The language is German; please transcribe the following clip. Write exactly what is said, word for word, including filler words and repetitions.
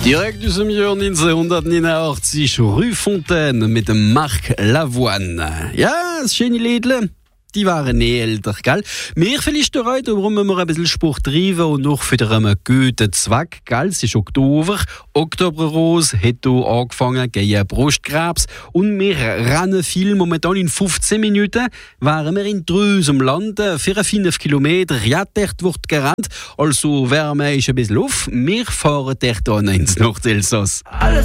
Direkt aus dem Jahr neunzehnhundertneunundachtzig, Rue Fontaine mit dem Marc Lavoine. Ja, das schöne Liedle. Die waren nie älter, gell? Mir vielleicht heute, warum wir ein bisschen Sport treiben und noch für einen guten Zweck, gell? Es ist Oktober, Oktoberrose hat hier angefangen gegen Brustkrebs und wir rennen viel. Momentan in fünfzehn Minuten waren wir in Drüs am Land, fünf Kilometer, ja, dort wird gerannt, also Wärme ist ein bisschen auf. Wir fahren dort ins Nordelsass. Alles